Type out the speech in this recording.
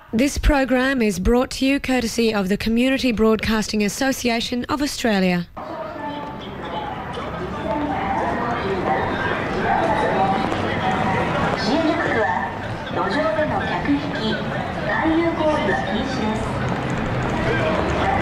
This program is brought to you courtesy of the Community Broadcasting Association of Australia. 路上での客引き、勧誘行為は禁止です。